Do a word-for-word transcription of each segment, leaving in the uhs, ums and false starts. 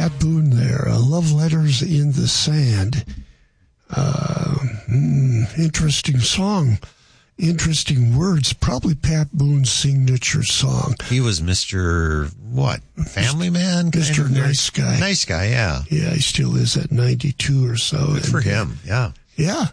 Pat Boone there. Uh, Love Letters in the Sand. Uh, mm, interesting song. Interesting words. Probably Pat Boone's signature song. He was Mister what? Family Man? Mister Kind of Nice Guy. Nice Guy, yeah. Yeah, he still is at ninety-two or so. Good for him, yeah. Yeah.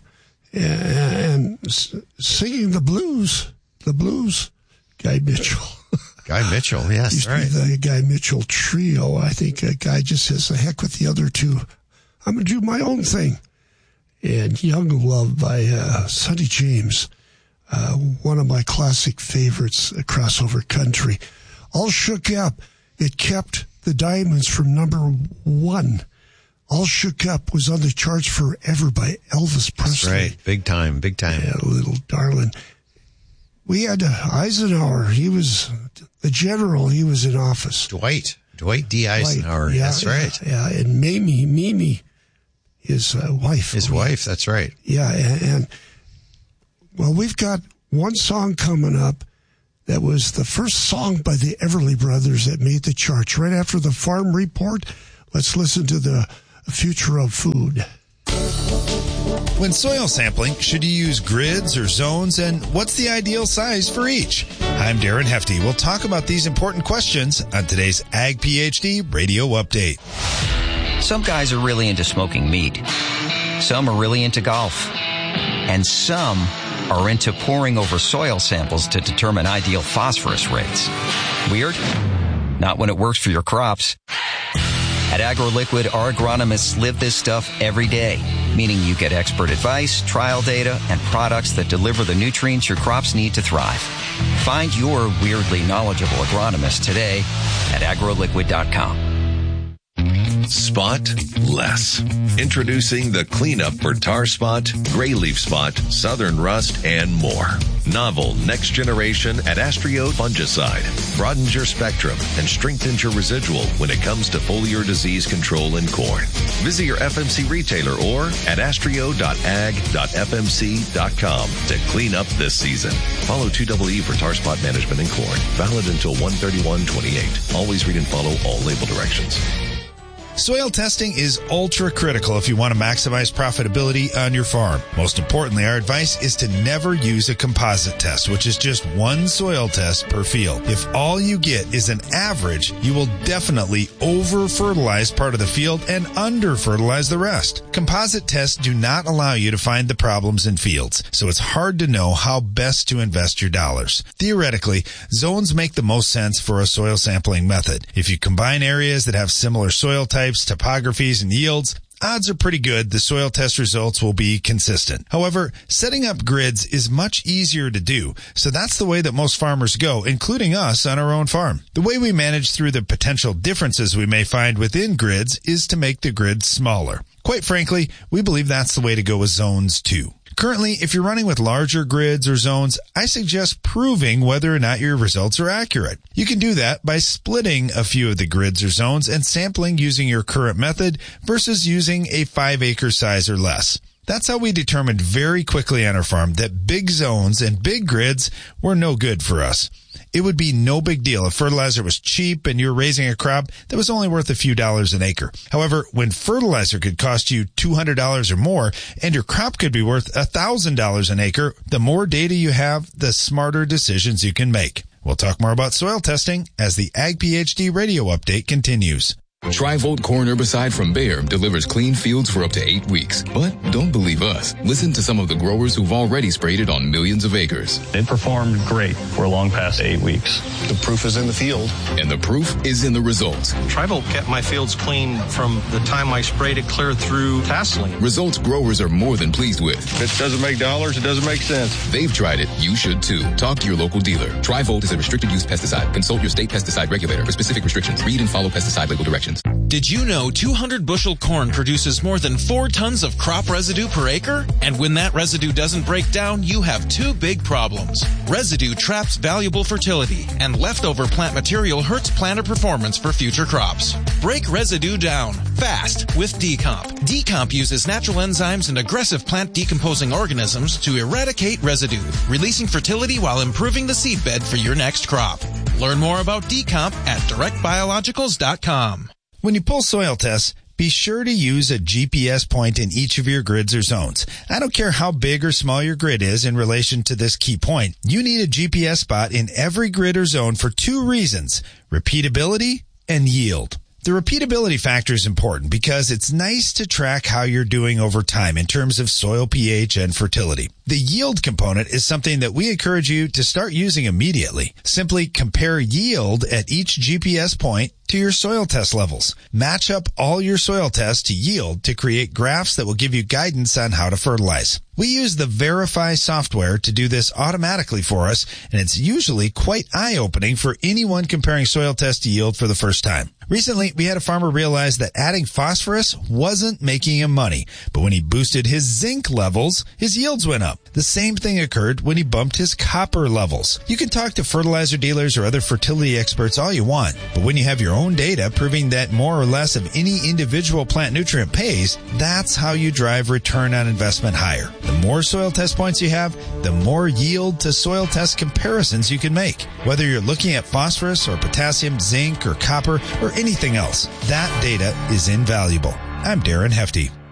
And singing the blues. The blues. Guy Mitchell. Guy Mitchell, yes, Used to right. be the Guy Mitchell trio. I think a guy just says, the heck with the other two. I'm going to do my own thing. And Young Love by uh, Sonny James. Uh, one of my classic favorites, uh, crossover country. All Shook Up. It kept the Diamonds from number one. All Shook Up was on the charts forever by Elvis Presley. That's right. Big time, big time. Yeah, little darling. We had uh, Eisenhower. He was the general. He was in office. Dwight. Dwight D. Eisenhower. Dwight, yeah, that's right. Yeah, yeah. And Mamie, Mimi, his uh, wife. His wife, that's right. Yeah, and, and well, we've got one song coming up that was the first song by the Everly Brothers that made the charts. Right after the Farm Report, let's listen to the Future of Food. When soil sampling, should you use grids or zones, and what's the ideal size for each? I'm Darren Hefty. We'll talk about these important questions on today's Ag PhD Radio Update. Some guys are really into smoking meat. Some are really into golf. And some are into poring over soil samples to determine ideal phosphorus rates. Weird? Not when it works for your crops. At AgroLiquid, our agronomists live this stuff every day, meaning you get expert advice, trial data, and products that deliver the nutrients your crops need to thrive. Find your weirdly knowledgeable agronomist today at agro liquid dot com. Spot less. Introducing the cleanup for tar spot, gray leaf spot, southern rust, and more. Novel next generation Adastrio fungicide broadens your spectrum and strengthens your residual when it comes to foliar disease control in corn. Visit your F M C retailer or adastrio dot ag dot f m c dot com to clean up this season. Follow two E E for tar spot management in corn. Valid until one thirty-one twenty-eight. Always read and follow all label directions. Soil testing is ultra critical if you want to maximize profitability on your farm. Most importantly, our advice is to never use a composite test, which is just one soil test per field. If all you get is an average, you will definitely over-fertilize part of the field and under-fertilize the rest. Composite tests do not allow you to find the problems in fields, so it's hard to know how best to invest your dollars. Theoretically, zones make the most sense for a soil sampling method. If you combine areas that have similar soil types, topographies, and yields, odds are pretty good the soil test results will be consistent. However, setting up grids is much easier to do, so that's the way that most farmers go, including us on our own farm. The way we manage through the potential differences we may find within grids is to make the grids smaller. Quite frankly, we believe that's the way to go with zones too. Currently, if you're running with larger grids or zones, I suggest proving whether or not your results are accurate. You can do that by splitting a few of the grids or zones and sampling using your current method versus using a five acre size or less. That's how we determined very quickly on our farm that big zones and big grids were no good for us. It would be no big deal if fertilizer was cheap and you're raising a crop that was only worth a few dollars an acre. However, when fertilizer could cost you two hundred dollars or more and your crop could be worth one thousand dollars an acre, the more data you have, the smarter decisions you can make. We'll talk more about soil testing as the Ag PhD Radio Update continues. Tri-Volt corn herbicide from Bayer delivers clean fields for up to eight weeks. But don't believe us. Listen to some of the growers who've already sprayed it on millions of acres. It performed great for long past eight weeks. The proof is in the field. And the proof is in the results. Tri-Volt kept my fields clean from the time I sprayed it clear through tasseling. Results growers are more than pleased with. If it doesn't make dollars, it doesn't make sense. They've tried it. You should too. Talk to your local dealer. Tri-Volt is a restricted use pesticide. Consult your state pesticide regulator for specific restrictions. Read and follow pesticide label directions. Did you know two hundred bushel corn produces more than four tons of crop residue per acre? And when that residue doesn't break down, you have two big problems. Residue traps valuable fertility, and leftover plant material hurts planter performance for future crops. Break residue down fast with D-Comp. D-Comp uses natural enzymes and aggressive plant decomposing organisms to eradicate residue, releasing fertility while improving the seedbed for your next crop. Learn more about D-Comp at direct biologicals dot com. When you pull soil tests, be sure to use a G P S point in each of your grids or zones. I don't care how big or small your grid is in relation to this key point. You need a G P S spot in every grid or zone for two reasons: repeatability and yield. The repeatability factor is important because it's nice to track how you're doing over time in terms of soil pH and fertility. The yield component is something that we encourage you to start using immediately. Simply compare yield at each G P S point to your soil test levels. Match up all your soil tests to yield to create graphs that will give you guidance on how to fertilize. We use the Verify software to do this automatically for us, and it's usually quite eye-opening for anyone comparing soil test to yield for the first time. Recently, we had a farmer realize that adding phosphorus wasn't making him money, but when he boosted his zinc levels, his yields went up. The same thing occurred when he bumped his copper levels. You can talk to fertilizer dealers or other fertility experts all you want, but when you have your own data proving that more or less of any individual plant nutrient pays, that's how you drive return on investment higher. The more soil test points you have, the more yield to soil test comparisons you can make. Whether you're looking at phosphorus or potassium, zinc or copper or anything else, that data is invaluable. I'm Darren Hefty.